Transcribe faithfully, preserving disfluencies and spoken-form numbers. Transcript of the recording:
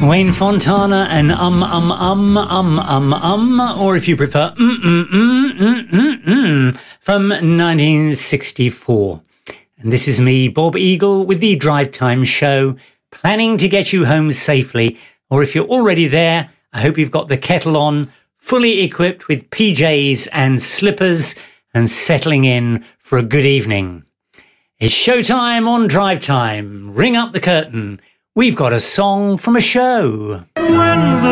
Wayne Fontana and um, um, um, um, um, um, or if you prefer, mm, mm, mm, mm, mm, mm, from nineteen sixty-four. And this is me, Bob Eagle, with the Drive Time Show, planning to get you home safely. Or if you're already there, I hope you've got the kettle on, fully equipped with P Js and slippers, and settling in for a good evening. It's showtime on Drive Time. Ring up the curtain. We've got a song from a show. When the